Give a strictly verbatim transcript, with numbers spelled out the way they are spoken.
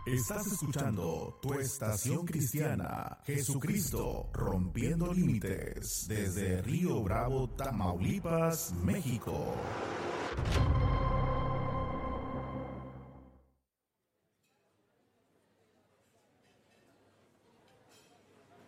Estás escuchando tu estación cristiana, Jesucristo rompiendo límites, desde Río Bravo, Tamaulipas, México.